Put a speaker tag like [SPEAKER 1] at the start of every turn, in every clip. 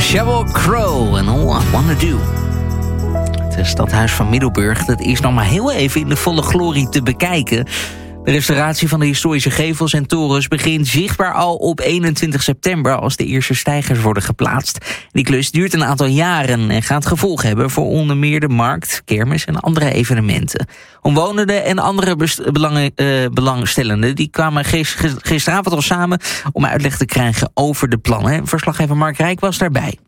[SPEAKER 1] Sheryl Crow en All I Wanna Do. Het stadhuis van Middelburg, dat is nog maar heel even in de volle glorie te bekijken. De restauratie van de historische gevels en torens begint zichtbaar al op 21 september... als de eerste steigers worden geplaatst. Die klus duurt een aantal jaren en gaat gevolgen hebben... voor onder meer de markt, kermis en andere evenementen. Omwonenden en andere belangstellenden... die kwamen gisteravond al samen om uitleg te krijgen over de plannen. Verslaggever Mark Rijk was daarbij.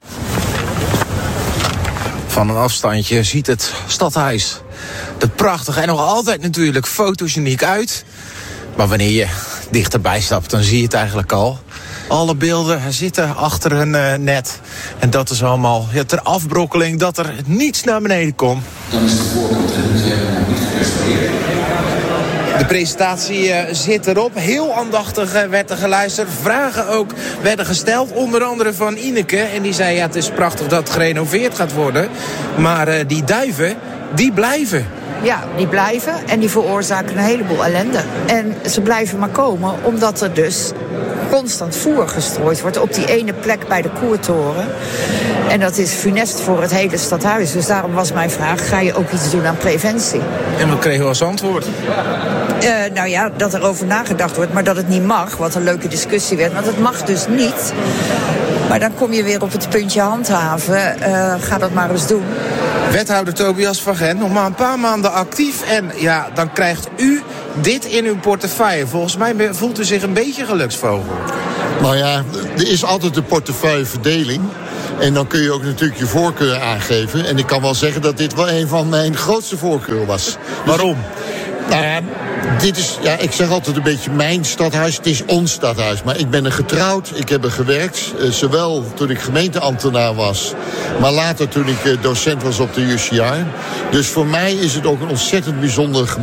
[SPEAKER 2] Van een afstandje ziet het stadhuis er prachtig en nog altijd natuurlijk fotogeniek uit. Maar wanneer je dichterbij stapt, dan zie je het eigenlijk al. Alle beelden zitten achter een net. En dat is allemaal ter afbrokkeling dat er niets naar beneden komt.
[SPEAKER 3] Dan is de voorkant helemaal niet gerestaureerd.
[SPEAKER 2] De presentatie zit erop. Heel aandachtig werd er geluisterd. Vragen ook werden gesteld. Onder andere van Ineke. En die zei, ja, het is prachtig dat het gerenoveerd gaat worden. Maar die duiven, die blijven.
[SPEAKER 4] Ja, die blijven en die veroorzaken een heleboel ellende. En ze blijven maar komen omdat er dus constant voer gestrooid wordt op die ene plek bij de Koertoren. En dat is funest voor het hele stadhuis. Dus daarom was mijn vraag, ga je ook iets doen aan preventie?
[SPEAKER 2] En wat kregen we als antwoord?
[SPEAKER 4] Nou ja, dat er over nagedacht wordt, maar dat het niet mag. Wat een leuke discussie werd, want het mag dus niet. Maar dan kom je weer op het puntje handhaven. Ga dat maar eens doen.
[SPEAKER 2] Wethouder Tobias van Gent, nog maar een paar maanden actief. En ja, dan krijgt u dit in uw portefeuille. Volgens mij voelt u zich een beetje geluksvogel.
[SPEAKER 5] Nou ja, er is altijd een portefeuilleverdeling. En dan kun je ook natuurlijk je voorkeur aangeven. En ik kan wel zeggen dat dit wel een van mijn grootste voorkeuren was. Dus,
[SPEAKER 2] waarom?
[SPEAKER 5] Nou ja, dit is, ja, ik zeg altijd een beetje mijn stadhuis. Het is ons stadhuis. Maar ik ben er getrouwd, ik heb er gewerkt. Zowel toen ik gemeenteambtenaar was, maar later toen ik docent was op de UCR. Dus voor mij is het ook een ontzettend bijzonder